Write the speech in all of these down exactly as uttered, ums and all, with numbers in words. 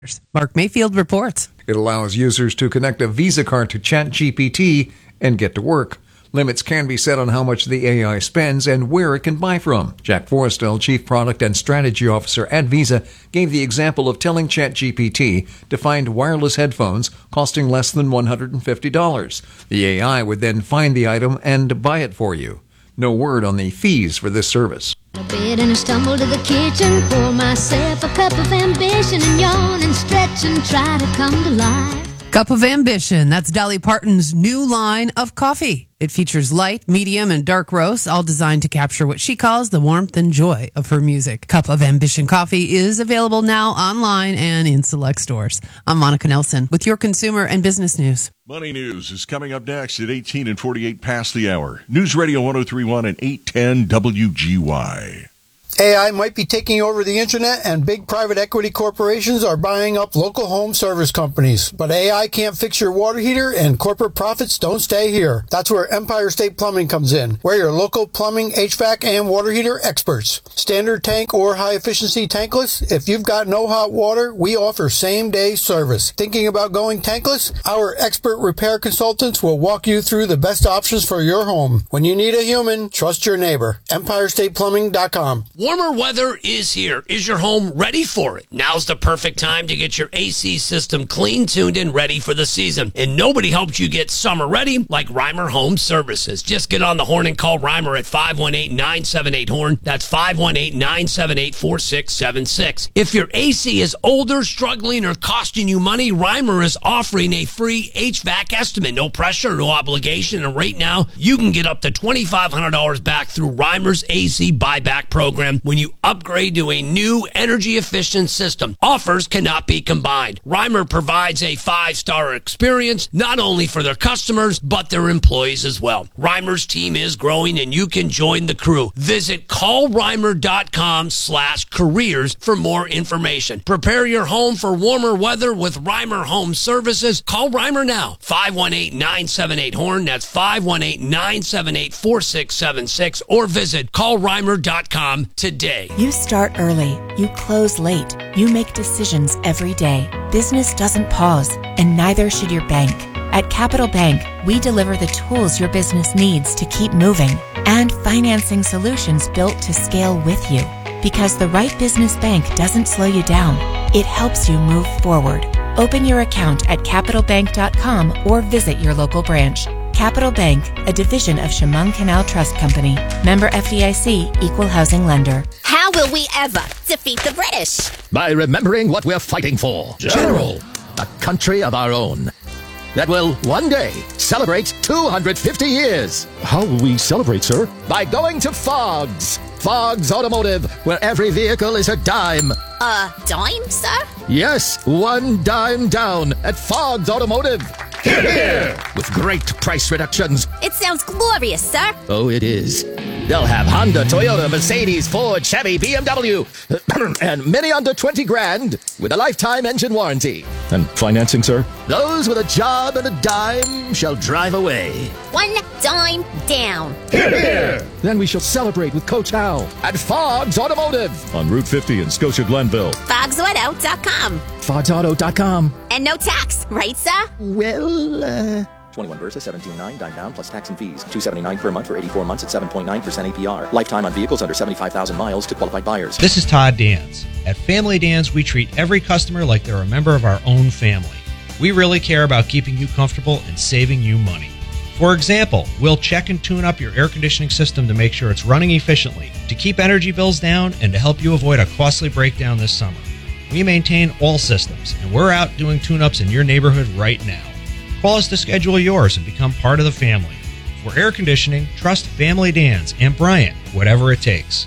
Mark Mayfield reports. It allows users to connect a Visa card to ChatGPT and get to work. Limits can be set on how much the A I spends and where it can buy from. Jack Forrestal, Chief Product and Strategy Officer at Visa, gave the example of telling ChatGPT to find wireless headphones costing less than one hundred fifty dollars. The A I would then find the item and buy it for you. No word on the fees for this service. I bed and I stumble to the kitchen, pour myself a cup of ambition and yawn and stretch and try to come to life. Cup of Ambition. That's Dolly Parton's new line of coffee. It features light, medium, and dark roasts, all designed to capture what she calls the warmth and joy of her music. Cup of Ambition coffee is available now online and in select stores. I'm Monica Nelson with your consumer and business news. Money News is coming up next at eighteen and forty-eight past the hour. News Radio one oh three point one and eight ten W G Y. A I might be taking over the internet and big private equity corporations are buying up local home service companies. But A I can't fix your water heater and corporate profits don't stay here. That's where Empire State Plumbing comes in. We're your local plumbing, H V A C, and water heater experts. Standard tank or high efficiency tankless? If you've got no hot water, we offer same day service. Thinking about going tankless? Our expert repair consultants will walk you through the best options for your home. When you need a human, trust your neighbor. Empire State Plumbing dot com. Warmer weather is here. Is your home ready for it? Now's the perfect time to get your A C system clean, tuned, and ready for the season. And nobody helps you get summer ready like Reimer Home Services. Just get on the horn and call Reimer at five one eight, nine seven eight, horn. That's five one eight, nine seven eight, four six seven six. If your A C is older, struggling, or costing you money, Reimer is offering a free H V A C estimate. No pressure, no obligation. And right now, you can get up to twenty-five hundred dollars back through Reimer's A C buyback program when you upgrade to a new energy-efficient system. Offers cannot be combined. Reimer provides a five-star experience, not only for their customers, but their employees as well. Reimer's team is growing, and you can join the crew. Visit call reimer dot com slash careers for more information. Prepare your home for warmer weather with Reimer Home Services. Call Reimer now, five one eight, nine seven eight, horn. That's five one eight, nine seven eight, four six seven six, or visit call reimer dot com today. You start early, you close late, you make decisions every day. Business doesn't pause, and neither should your bank. At Capital Bank, we deliver the tools your business needs to keep moving and financing solutions built to scale with you. Because the right business bank doesn't slow you down, it helps you move forward. Open your account at capital bank dot com or visit your local branch. Capital Bank, a division of Chemung Canal Trust Company. Member F D I C, Equal Housing Lender. How will we ever defeat the British? By remembering what we're fighting for. General. A country of our own that will one day celebrate two hundred fifty years. How will we celebrate, sir? By going to Fogg's. Fogg's Automotive, where every vehicle is a dime. A dime, sir? Yes, one dime down at Fogg's Automotive. Here, here. With great price reductions. It sounds glorious, sir. Oh, it is. They'll have Honda, Toyota, Mercedes, Ford, Chevy, B M W, and many under twenty grand with a lifetime engine warranty. And financing, sir? Those with a job and a dime shall drive away. One dime down. Here, here. Then we shall celebrate with Coach Hal. At Fogg's Automotive. On Route fifty in Scotia Glenville. Fogs Auto dot com. Fogs Auto dot com. And no tax, right, sir? Well, uh... twenty-one Versa, seventeen nine, dime down plus tax and fees. two seventy-nine per month for eighty-four months at seven point nine percent A P R. Lifetime on vehicles under seventy-five thousand miles to qualified buyers. This is Todd Dans. At Family Dans, we treat every customer like they're a member of our own family. We really care about keeping you comfortable and saving you money. For example, we'll check and tune up your air conditioning system to make sure it's running efficiently, to keep energy bills down, and to help you avoid a costly breakdown this summer. We maintain all systems, and we're out doing tune-ups in your neighborhood right now. Call us to schedule yours and become part of the family. For air conditioning, trust Family Dans and Bryant, whatever it takes.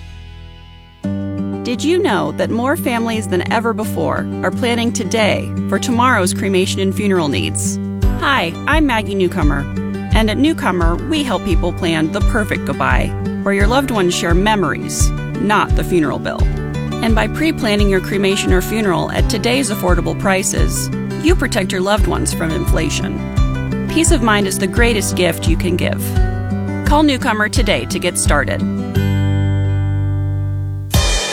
Did you know that more families than ever before are planning today for tomorrow's cremation and funeral needs? Hi, I'm Maggie Newcomer, and at Newcomer, we help people plan the perfect goodbye, where your loved ones share memories, not the funeral bill. And by pre-planning your cremation or funeral at today's affordable prices, you protect your loved ones from inflation. Peace of mind is the greatest gift you can give. Call Newcomer today to get started. News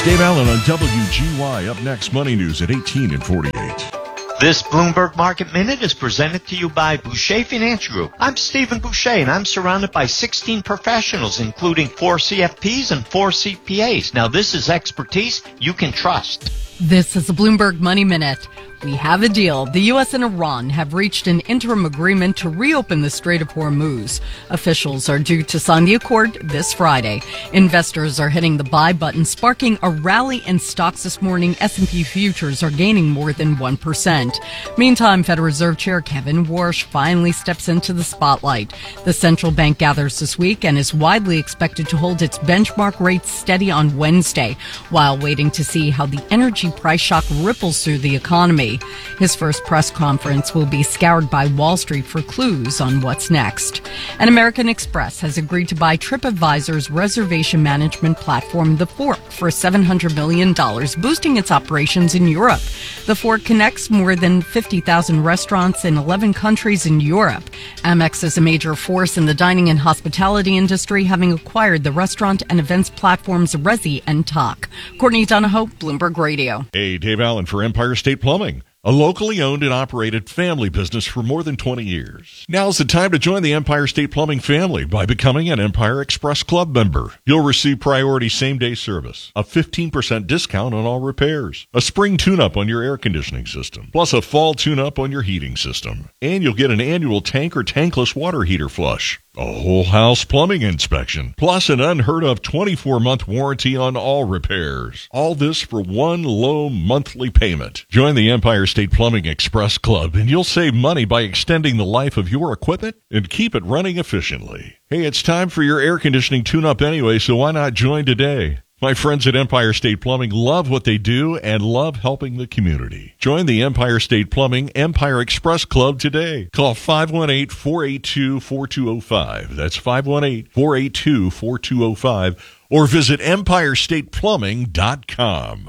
Dave Allen on W G Y. Up next, Money News at eighteen and forty-eight. This Bloomberg Market Minute is presented to you by Boucher Finance Group. I'm Stephen Boucher, and I'm surrounded by sixteen professionals, including four C F Ps and four C P As. Now, this is expertise you can trust. This is the Bloomberg Money Minute. We have a deal. The U S and Iran have reached an interim agreement to reopen the Strait of Hormuz. Officials are due to sign the accord this Friday. Investors are hitting the buy button, sparking a rally in stocks this morning. S and P futures are gaining more than one percent. Meantime, Federal Reserve Chair Kevin Warsh finally steps into the spotlight. The central bank gathers this week and is widely expected to hold its benchmark rates steady on Wednesday, while waiting to see how the energy price shock ripples through the economy. His first press conference will be scoured by Wall Street for clues on what's next. And American Express has agreed to buy TripAdvisor's reservation management platform, The Fork, for seven hundred million dollars, boosting its operations in Europe. The Fork connects more than fifty thousand restaurants in eleven countries in Europe. Amex is a major force in the dining and hospitality industry, having acquired the restaurant and events platforms Resy and Talk. Courtney Donahoe, Bloomberg Radio. Hey, Dave Allen for Empire State Plumbing, a locally owned and operated family business for more than twenty years. Now's the time to join the Empire State Plumbing family by becoming an Empire Express Club member. You'll receive priority same-day service, a fifteen percent discount on all repairs, a spring tune-up on your air conditioning system, plus a fall tune-up on your heating system. And you'll get an annual tank or tankless water heater flush, a whole house plumbing inspection, plus an unheard of twenty-four month warranty on all repairs. All this for one low monthly payment. Join the Empire State Plumbing Express Club and you'll save money by extending the life of your equipment and keep it running efficiently. Hey, it's time for your air conditioning tune-up anyway, so why not join today? My friends at Empire State Plumbing love what they do and love helping the community. Join the Empire State Plumbing Empire Express Club today. Call five one eight, four eight two, four two zero five. That's five one eight, four eight two, four two zero five. Or visit empire state plumbing dot com.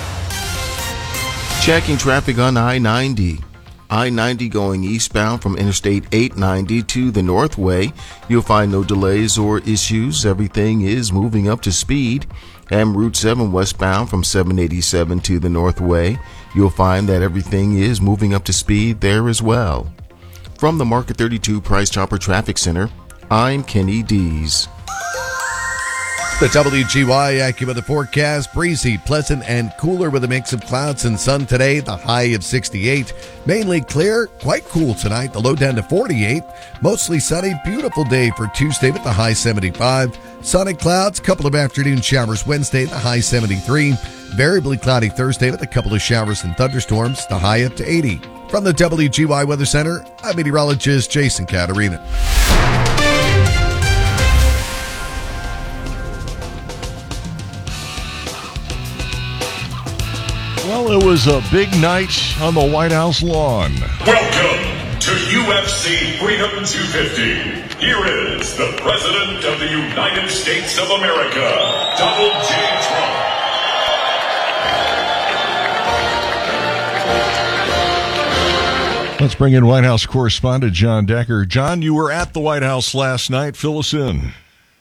Checking traffic on I ninety. I ninety going eastbound from Interstate eight ninety to the Northway. You'll find no delays or issues. Everything is moving up to speed. And Route seven westbound from seven eighty-seven to the Northway. You'll find that everything is moving up to speed there as well. From the Market thirty-two Price Chopper Traffic Center, I'm Kenny Dees. The W G Y AccuWeather forecast, breezy, pleasant, and cooler with a mix of clouds and sun today, the high of sixty-eight. Mainly clear, quite cool tonight, the low down to forty-eight. Mostly sunny, beautiful day for Tuesday with the high seventy-five. Sunny clouds, couple of afternoon showers Wednesday, the high seventy-three. Variably cloudy Thursday with a couple of showers and thunderstorms, the high up to eighty. From the W G Y Weather Center, I'm meteorologist Jason Caterina. Well, it was a big night on the White House lawn. Welcome to U F C Freedom two fifty. Here is the President of the United States of America, Donald J. Trump. Let's bring in White House correspondent John Decker. John, you were at the White House last night. Fill us in.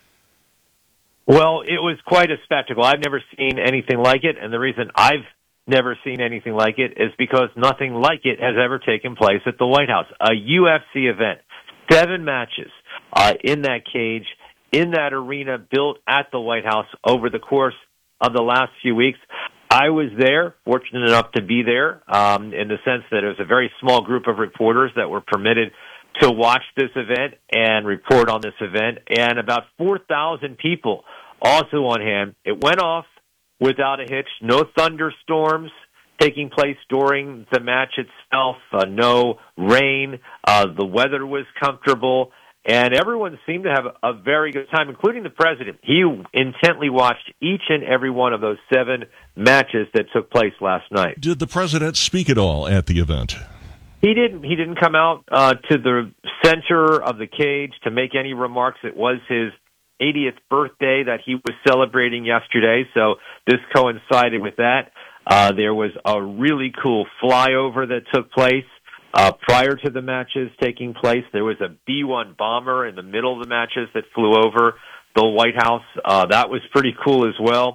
Well, it was quite a spectacle. I've never seen anything like it, and the reason I've never seen anything like it is because nothing like it has ever taken place at the White House. A U F C event, seven matches uh, in that cage, in that arena built at the White House over the course of the last few weeks. I was there, fortunate enough to be there, um, in the sense that it was a very small group of reporters that were permitted to watch this event and report on this event, and about four thousand people also on hand. It went off without a hitch, no thunderstorms taking place during the match itself, uh, no rain, uh, the weather was comfortable, and everyone seemed to have a very good time, including the president. He intently watched each and every one of those seven matches that took place last night. Did the president speak at all at the event? He didn't. He didn't come out uh, to the center of the cage to make any remarks. It was his eightieth birthday that he was celebrating yesterday, so this coincided with that. Uh, there was a really cool flyover that took place uh, prior to the matches taking place. There was a B one bomber in the middle of the matches that flew over the White House. Uh, that was pretty cool as well.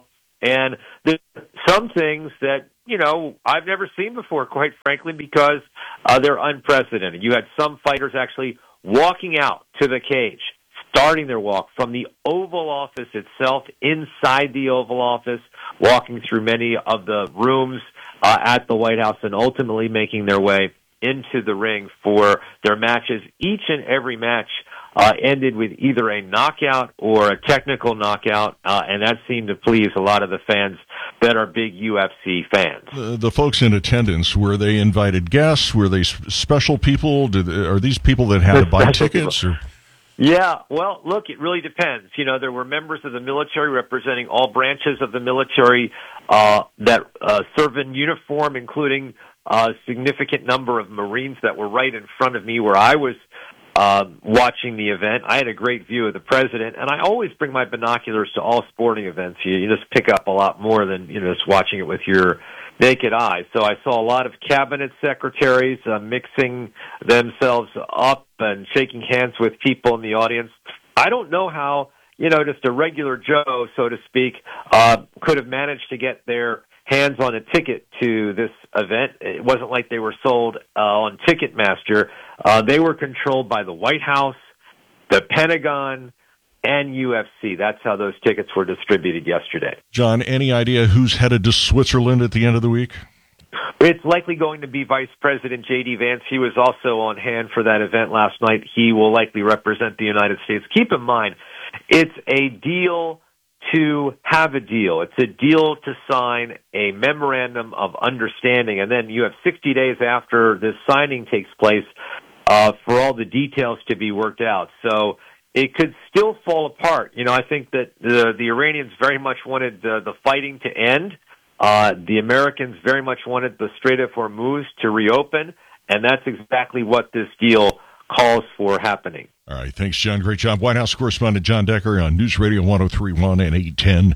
And there's some things that, you know, I've never seen before, quite frankly, because uh, they're unprecedented. You had some fighters actually walking out to the cage, starting their walk from the Oval Office itself, inside the Oval Office, walking through many of the rooms uh, at the White House, and ultimately making their way into the ring for their matches. Each and every match uh, ended with either a knockout or a technical knockout, uh, and that seemed to please a lot of the fans that are big U F C fans. The, the folks in attendance, were they invited guests? Were they s- special people? Did, are these people that had to buy tickets? Or? Yeah, well, look, it really depends. You know, there were members of the military representing all branches of the military uh, that uh, serve in uniform, including a significant number of Marines that were right in front of me where I was uh, watching the event. I had a great view of the president, and I always bring my binoculars to all sporting events. You, you just pick up a lot more than, you know, just watching it with your naked eye. So I saw a lot of cabinet secretaries uh, mixing themselves up and shaking hands with people in the audience. I don't know how, you know, just a regular Joe, so to speak, uh, could have managed to get their hands on a ticket to this event. It wasn't like they were sold uh, on Ticketmaster. Uh, they were controlled by the White House, the Pentagon, and U F C. That's how those tickets were distributed yesterday. John, any idea who's headed to Switzerland at the end of the week? It's likely going to be Vice President J D. Vance. He was also on hand for that event last night. He will likely represent the United States. Keep in mind, it's a deal to have a deal. It's a deal to sign a memorandum of understanding, and then you have sixty days after this signing takes place uh, for all the details to be worked out. So it could still fall apart. You know, I think that the, the Iranians very much wanted the, the fighting to end. Uh, the Americans very much wanted the Strait of Hormuz to reopen, and that's exactly what this deal calls for happening. All right, thanks, John. Great job. White House correspondent John Decker on News Radio one oh three point one and eight ten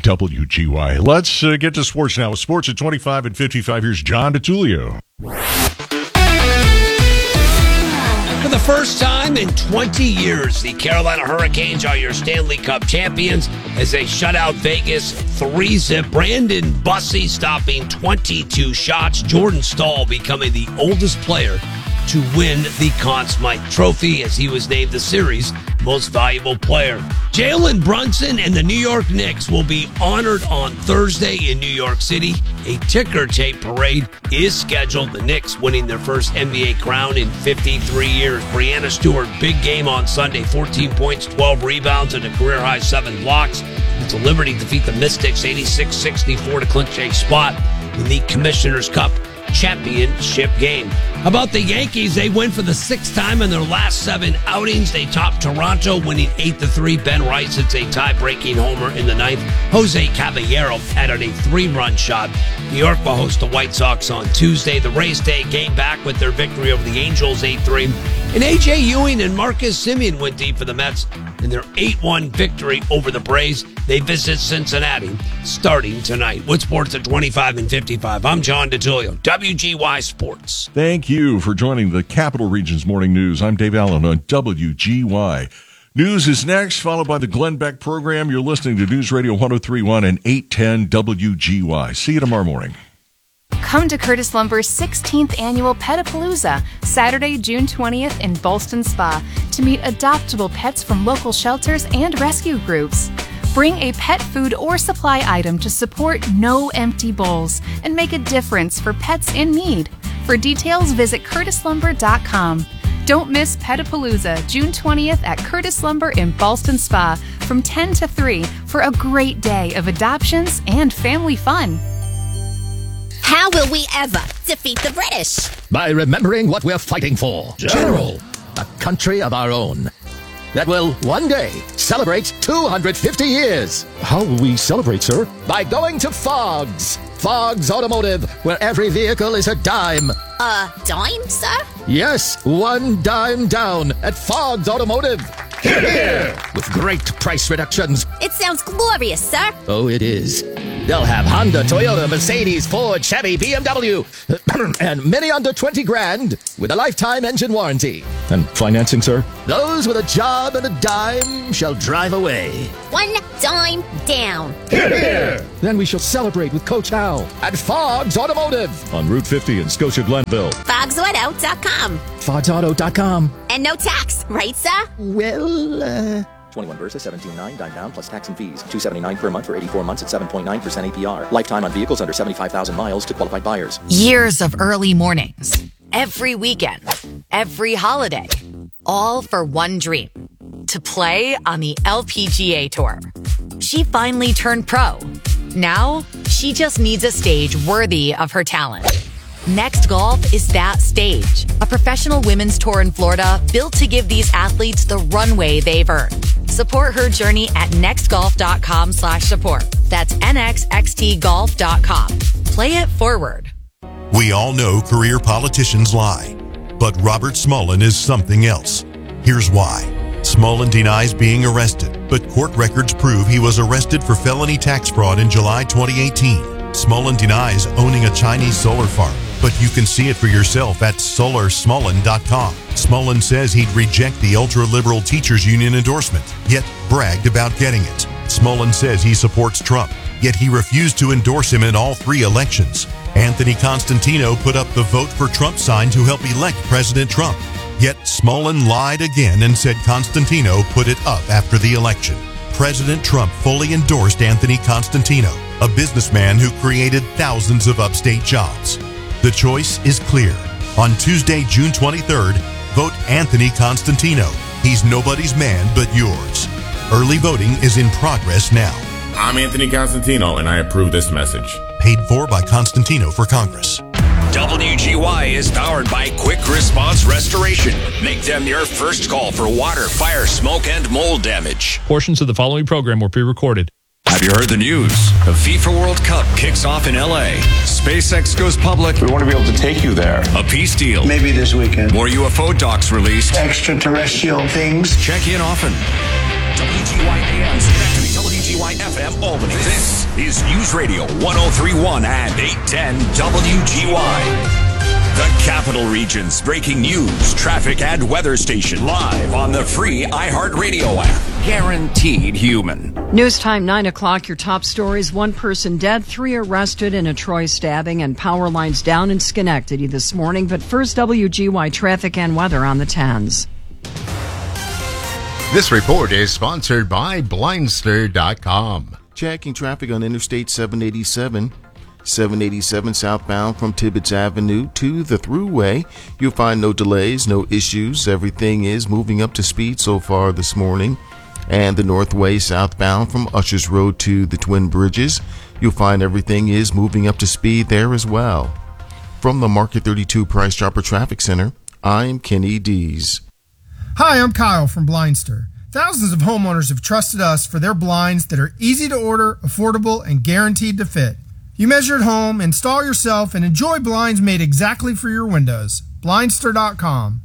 W G Y. Let's uh, get to sports now. With sports at twenty-five and fifty-five, here's John DeTulio. For the first time in twenty years, the Carolina Hurricanes are your Stanley Cup champions as they shut out Vegas three zip. Brandon Bussey stopping twenty-two shots. Jordan Staal becoming the oldest player to win the Conn Smythe Trophy as he was named the series' most valuable player. Jalen Brunson and the New York Knicks will be honored on Thursday in New York City. A ticker tape parade is scheduled. The Knicks winning their first N B A crown in fifty-three years. Breanna Stewart, big game on Sunday. fourteen points, twelve rebounds, and a career-high seven blocks. The Liberty defeat the Mystics eighty-six sixty-four to clinch a spot in the Commissioner's Cup championship game. How about the Yankees? They win for the sixth time in their last seven outings. They topped Toronto, winning eight to three. Ben Rice hits a tie-breaking homer in the ninth. Jose Caballero added a three-run shot. New York will host the White Sox on Tuesday. The Rays stay game back with their victory over the Angels eight three. And A J Ewing and Marcus Semien went deep for the Mets in their eight one victory over the Braves. They visit Cincinnati starting tonight. With sports at twenty-five and fifty-five, I'm John DeTulio, W G Y Sports. Thank you for joining the Capital Region's Morning News. I'm Dave Allen on W G Y. News is next, followed by the Glenn Beck program. You're listening to News Radio one oh three point one and eight ten W G Y. See you tomorrow morning. Come to Curtis Lumber's sixteenth annual Petapalooza, Saturday, June twentieth in Ballston Spa, to meet adoptable pets from local shelters and rescue groups. Bring a pet food or supply item to support No Empty Bowls and make a difference for pets in need. For details, visit curtis lumber dot com. Don't miss Petapalooza, June twentieth at Curtis Lumber in Ballston Spa from ten to three for a great day of adoptions and family fun. How will we ever defeat the British? By remembering what we're fighting for. General. A country of our own that will one day celebrate two hundred fifty years. How will we celebrate, sir? By going to Fogg's. Fogg's Automotive, where every vehicle is a dime. A dime, sir? Yes, one dime down at Fogg's Automotive. Here, here. With great price reductions. It sounds glorious, sir. Oh, it is. They'll have Honda, Toyota, Mercedes, Ford, Chevy, B M W, and many under twenty grand with a lifetime engine warranty. And financing, sir? Those with a job and a dime shall drive away. One dime down. Here, here. Then we shall celebrate with Coach Hal at Fogg's Automotive on Route fifty in Scotia Glenville. Fogs Auto dot com. Fogs Auto dot com. And no tax, right, sir? Well, uh... twenty-one Versa, seventeen nine, dime down plus tax and fees. two seventy-nine per month for eighty-four months at seven point nine percent A P R. Lifetime on vehicles under seventy-five thousand miles to qualified buyers. Years of early mornings, every weekend, every holiday, all for one dream: to play on the L P G A Tour. She finally turned pro. Now, she just needs a stage worthy of her talent. Next Golf is that stage, a professional women's tour in Florida built to give these athletes the runway they've earned. Support her journey at nextgolf.com slash support. That's N X X T golf dot com. Play it forward. We all know career politicians lie, but Robert Smullen is something else. Here's why. Smullen denies being arrested, but court records prove he was arrested for felony tax fraud in July twenty eighteen. Smullen denies owning a Chinese solar farm, but you can see it for yourself at solar smullen dot com. Smullen says he'd reject the ultra-liberal teachers union endorsement, yet bragged about getting it. Smullen says he supports Trump, yet he refused to endorse him in all three elections. Anthony Constantino put up the Vote for Trump sign to help elect President Trump, yet Smullen lied again and said Constantino put it up after the election. President Trump fully endorsed Anthony Constantino, a businessman who created thousands of upstate jobs. The choice is clear. On Tuesday, June twenty-third, vote Anthony Constantino. He's nobody's man but yours. Early voting is in progress now. I'm Anthony Constantino, and I approve this message. Paid for by Constantino for Congress. W G Y is powered by Quick Response Restoration. Make them your first call for water, fire, smoke, and mold damage. Portions of the following program were pre-recorded. Have you heard the news? The FIFA World Cup kicks off in L A. SpaceX goes public. We want to be able to take you there. A peace deal. Maybe this weekend. More U F O docs released. Extraterrestrial things. Check in often. W G Y A M Schenectady, W G Y F M Albany. This is News Radio one oh three point one and eight ten W G Y. The Capital Region's breaking news, traffic, and weather station live on the free iHeartRadio app. Guaranteed human. News time, nine o'clock. Your top stories. One person dead, three arrested in a Troy stabbing, and power lines down in Schenectady this morning. But first, W G Y traffic and weather on the tens. This report is sponsored by Blindster dot com. Checking traffic on Interstate seven eighty-seven. seven eighty-seven southbound from Tibbetts Avenue to the Thruway. You'll find no delays, no issues. Everything is moving up to speed so far this morning. And the Northway southbound from Ushers Road to the Twin Bridges. You'll find everything is moving up to speed there as well. From the Market thirty-two Price Chopper Traffic Center, I'm Kenny Dees. Hi, I'm Kyle from Blindster. Thousands of homeowners have trusted us for their blinds that are easy to order, affordable, and guaranteed to fit. You measure at home, install yourself, and enjoy blinds made exactly for your windows. Blindster dot com.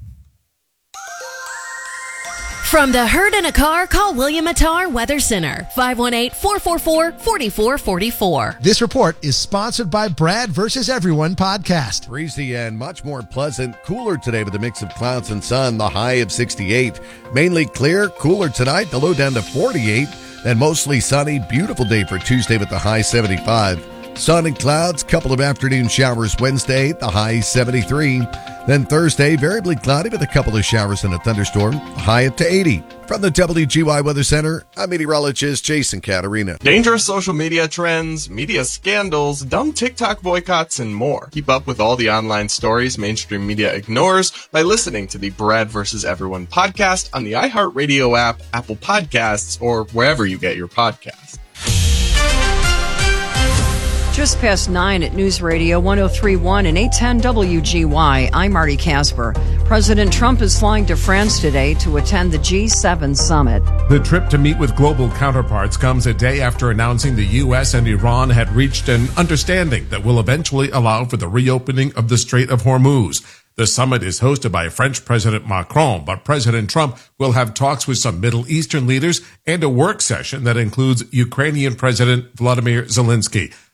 From the herd in a car, call William Attar Weather Center, five one eight, four four four, four four four four. This report is sponsored by Brad versus Everyone podcast. Breezy and much more pleasant. Cooler today with a mix of clouds and sun, the high of sixty-eight. Mainly clear, cooler tonight, the low down to forty-eight. Then mostly sunny, beautiful day for Tuesday with the high seventy-five. Sun and clouds, couple of afternoon showers Wednesday, the high seventy-three. Then Thursday, variably cloudy with a couple of showers and a thunderstorm, high up to eighty. From the W G Y Weather Center, I'm meteorologist Jason Caterina. Dangerous social media trends, media scandals, dumb TikTok boycotts, and more. Keep up with all the online stories mainstream media ignores by listening to the Brad versus Everyone podcast on the iHeartRadio app, Apple Podcasts, or wherever you get your podcasts. Just past nine at News Radio one oh three point one and eight ten W G Y. I'm Marty Casper. President Trump is flying to France today to attend the G seven summit. The trip to meet with global counterparts comes a day after announcing the U S and Iran had reached an understanding that will eventually allow for the reopening of the Strait of Hormuz. The summit is hosted by French President Macron, but President Trump will have talks with some Middle Eastern leaders and a work session that includes Ukrainian President Volodymyr Zelensky.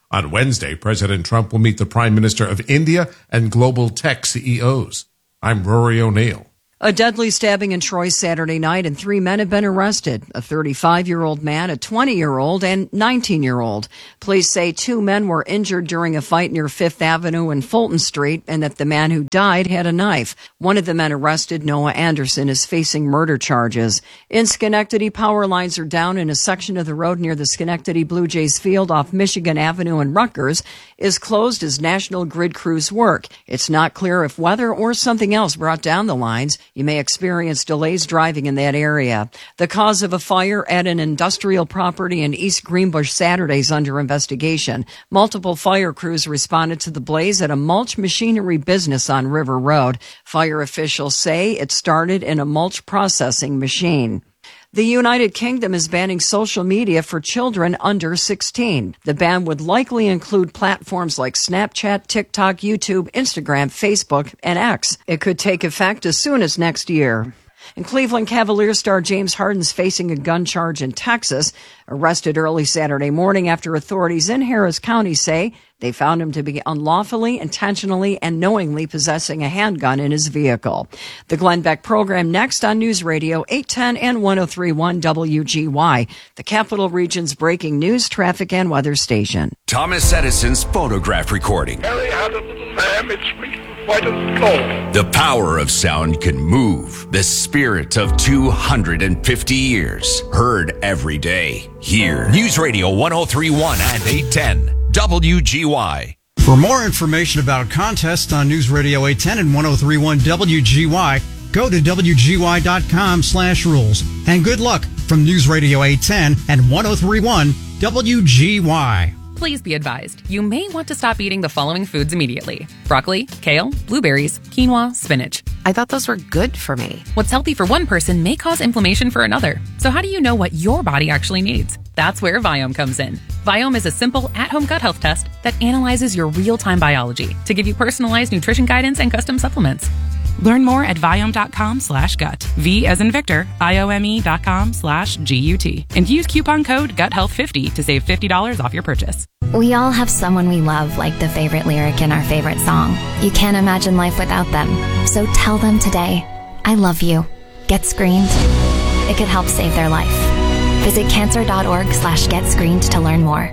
On Wednesday, President Trump will meet the Prime Minister of India and global tech C E Os. I'm Rory O'Neill. A deadly stabbing in Troy Saturday night, and three men have been arrested. A thirty-five-year-old man, a twenty-year-old, and nineteen-year-old. Police say two men were injured during a fight near Fifth Avenue and Fulton Street, and that the man who died had a knife. One of the men arrested, Noah Anderson, is facing murder charges. In Schenectady, power lines are down in a section of the road near the Schenectady Blue Jays field off Michigan Avenue, and Rutgers is closed as National Grid crews work. It's not clear if weather or something else brought down the lines. You may experience delays driving in that area. The cause of a fire at an industrial property in East Greenbush Saturday is under investigation. Multiple fire crews responded to the blaze at a mulch machinery business on River Road. Fire officials say it started in a mulch processing machine. The United Kingdom is banning social media for children under sixteen. The ban would likely include platforms like Snapchat, TikTok, YouTube, Instagram, Facebook, and X. It could take effect as soon as next year. And Cleveland Cavaliers star James Harden's facing a gun charge in Texas, arrested early Saturday morning after authorities in Harris County say they found him to be unlawfully, intentionally, and knowingly possessing a handgun in his vehicle. The Glenn Beck program next on News Radio eight ten and one oh three point one W G Y, the Capital Region's breaking news, traffic, and weather station. Thomas Edison's phonograph recording. Harry had a little lamb, it speaks white as gold. The power of sound can move the spirit of two hundred fifty years. Heard every day. Here. News Radio one oh three point one and eight ten. W G Y. For more information about contests on News Radio eight ten and one oh three point one W G Y, go to W G Y dot com slash rules. And good luck from News Radio eight ten and one oh three point one W G Y. Please be advised, you may want to stop eating the following foods immediately. Broccoli, kale, blueberries, quinoa, spinach. I thought those were good for me. What's healthy for one person may cause inflammation for another. So how do you know what your body actually needs? That's where Viome comes in. Viome is a simple, at-home gut health test that analyzes your real-time biology to give you personalized nutrition guidance and custom supplements. Learn more at Viome.com slash gut. V as in Victor, I-O-M-E dot com slash G-U-T. And use coupon code gut health fifty to save fifty dollars off your purchase. We all have someone we love, like the favorite lyric in our favorite song. You can't imagine life without them. So tell them today, I love you. Get screened. It could help save their life. Visit cancer.org slash get screened to learn more.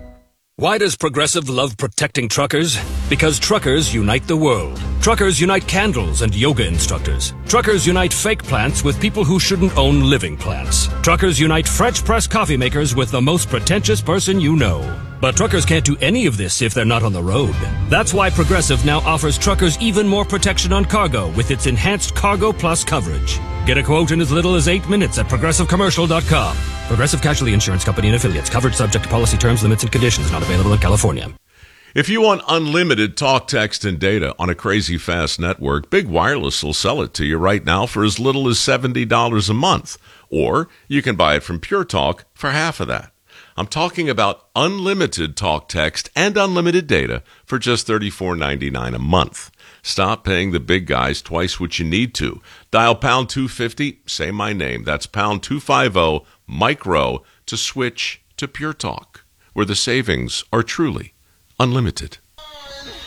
Why does Progressive love protecting truckers? Because truckers unite the world. Truckers unite candles and yoga instructors. Truckers unite fake plants with people who shouldn't own living plants. Truckers unite French press coffee makers with the most pretentious person you know. But truckers can't do any of this if they're not on the road. That's why Progressive now offers truckers even more protection on cargo with its enhanced Cargo Plus coverage. Get a quote in as little as eight minutes at progressive commercial dot com. Progressive Casualty Insurance Company and Affiliates. Covered subject to policy terms, limits, and conditions. Not available in California. If you want unlimited talk, text, and data on a crazy fast network, Big Wireless will sell it to you right now for as little as seventy dollars a month. Or you can buy it from Pure Talk for half of that. I'm talking about unlimited talk, text, and unlimited data for just thirty-four ninety-nine a month. Stop paying the big guys twice what you need to. Dial pound two fifty, say my name. That's pound two fifty, micro, to switch to Pure Talk, where the savings are truly unlimited.